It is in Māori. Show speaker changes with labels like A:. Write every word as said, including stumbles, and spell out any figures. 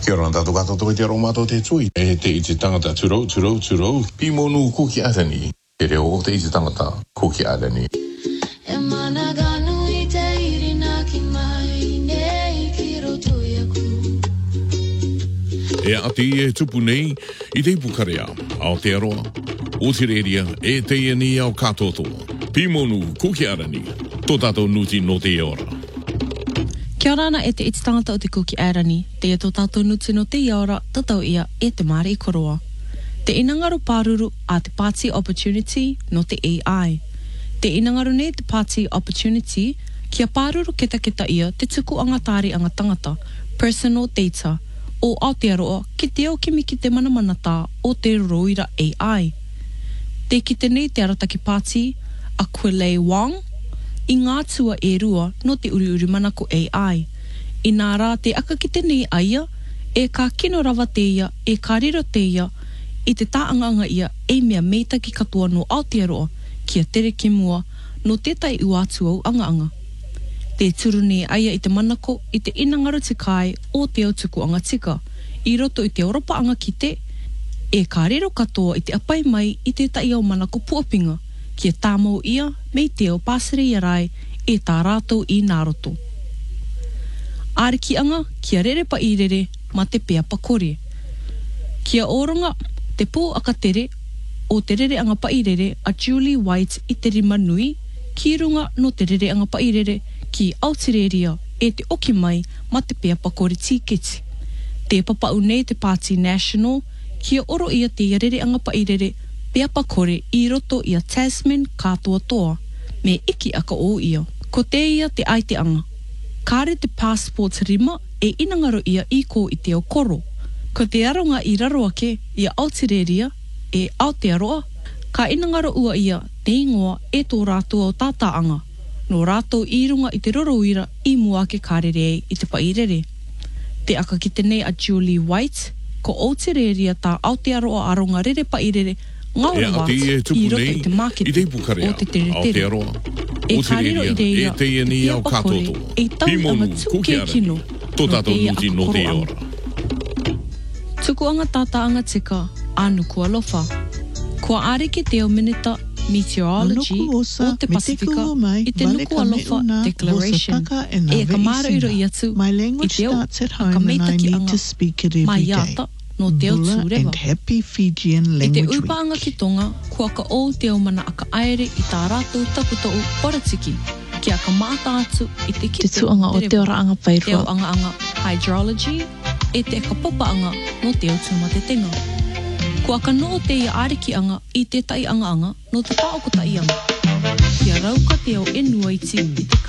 A: Kia ora tātou katoa te aromato te tui. E te iti tangata turo, turo, turo. Pimonu kuki arani. Te reo o te iti tangata kuki arani.
B: E mana ganu I te irina ki mai nei ki roto iaku.
C: E ati e tupu nei I te pukarea ao te aroa. O te reria e te iani ao katoto. Pimonu kuki arani. Tō tātou nuti no te ora.
D: Kia ora ana e te iti tangata o te kuki airani, te e tō tātou nuti no te iora, tatau ia e te mare I koroa. Te inangaro pāruru a te Party Opportunity no te A I. Te inangaro ne te Party Opportunity, kia pāruru keta keta ia te tuku angatari anga tangata, personal data, o Aotearoa ki te o kimi ki te manamanata o te roira A I. Te ki te nei te arataki Party, a Kwilei Wong, I ngā tua e rua no te uri uri mana ko A I. I nā rā te aka ki te nei aia, e ka kino rawa te ia, e ka riro te ia, I te tāanganga ia e mea meitaki katoa no Aotearoa, kia tere ki mua, no tētai uatu au anga anga. Te turu nei aia I te manako, I te inangaro te kai o te au tuku anga tika, I roto I te Europa anga ki te, e ka riro katoa I te apai mai I te tai au manako puapinga, kia tāmau ia, mei te o pāsere ia rai, e tā rātou I nā roto. Āriki anga, kia rere pa I rere, ma te pea pakore. Kia oronga, te pō aka tere, o te rere anga pa I rere, a Julie White I te rima nui, ki runga no te rere anga pa I rere, ki Aotearoa, e te oki mai, ma te pea pakore tīketi. Te papau nei te Party National, kia oro ia te rere anga pa I rere, pea pakore I roto ia Tasman katoa toa, me iki aka o ia. Ko te ia te aite anga. Kāre te passport rima e inangaro ia I ko I te o koro. Ko te aronga I raro ake ia Aotearoa e Aotearoa, ka inangaro ua ia te ingoa e tō rātou o tātā anga. No rātou I runga I te roroira I mua ke kārere I te pairere. Te aka ki te nei a Julie White, ko Aotearoa tā Aotearoa aronga rere pairere, ngā
C: E ati e tupu nei I te pukarea Aotearoa. O te reria e te iani au katoto. Pimonu kuki arani. Tō tātou nuti no te ora.
D: Tuku anga tata anga tika, anu kua lofa. Kua areke te o minita meteorology o te Pasifika I te nuku alofa declaration. E ka mara iro I atu I te o, a ka meitaki anga mai iata no te o tūrewa. I te upaanga ki tonga, kua ka o te o mana aka aere I tā rātou taputou paratiki, ki a ka māta atu I te ki
E: te tuanga o te ora anga pairua.
D: Te o anga anga hydrology, e te ka popa anga no te o tūma te tenga. Kua ka noo te ia ariki anga I te tai anga anga no te paoko tai anga. Kia rauka te o enuaiti I te